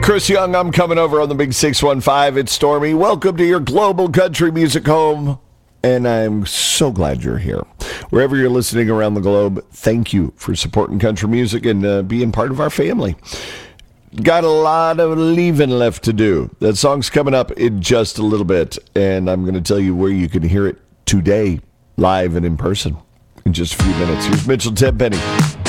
Chris Young, I'm coming over on the Big 615. It's Stormy. Welcome to your global country music home. And I'm so glad you're here. Wherever you're listening around the globe, thank you for supporting country music and being part of our family. Got a lot of leaving left to do. That song's coming up in just a little bit, and I'm going to tell you where you can hear it today, live and in person, in just a few minutes. Here's Mitchell Tenpenny.